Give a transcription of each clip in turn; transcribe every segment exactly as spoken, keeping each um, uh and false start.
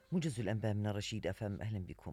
موجز الأنباء من الرشيد أفهم، أهلا بكم.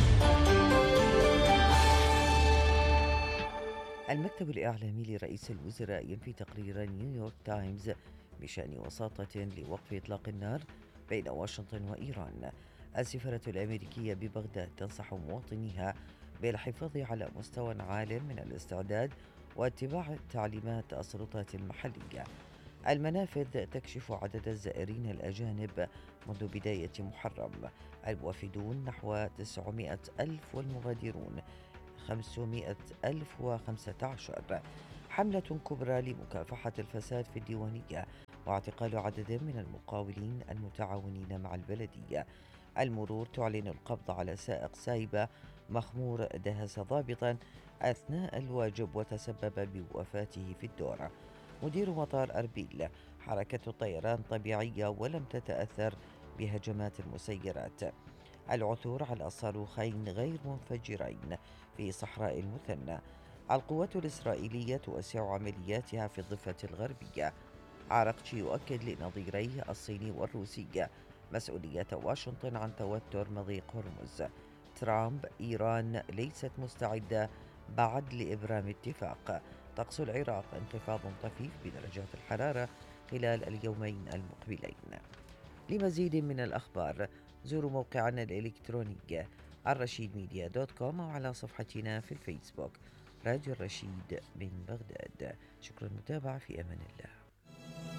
المكتب الإعلامي لرئيس الوزراء ينفي تقرير نيويورك تايمز بشأن وساطة لوقف إطلاق النار بين واشنطن وإيران. السفارة الأمريكية ببغداد تنصح مواطنيها بالحفاظ على مستوى عال من الاستعداد واتباع تعليمات السلطات المحلية. المنافذ تكشف عدد الزائرين الأجانب منذ بداية محرم، الوافدون نحو تسعمائة ألف والمغادرون خمسمائة ألف وخمسة عشر. حملة كبرى لمكافحة الفساد في الديوانية واعتقال عدد من المقاولين المتعاونين مع البلدية. المرور تعلن القبض على سائق سايبة مخمور دهس ضابطا أثناء الواجب وتسبب بوفاته في الدورة. مدير مطار أربيل: حركة الطيران طبيعية ولم تتأثر بهجمات المسيرات. العثور على صاروخين غير منفجرين في صحراء المثنى. القوات الإسرائيلية توسع عملياتها في الضفة الغربية. عراقتشي يؤكد لنظيريه الصيني والروسي مسؤولية واشنطن عن توتر مضيق هرمز. ترامب: إيران ليست مستعدة بعد لإبرام اتفاق. طقس العراق: انخفاض طفيف بدرجات الحرارة خلال اليومين المقبلين. لمزيد من الأخبار زوروا موقعنا الإلكتروني الرشيد ميديا دوت كوم أو على صفحتنا في الفيسبوك راديو الرشيد من بغداد. شكرا للمتابعة، في أمان الله.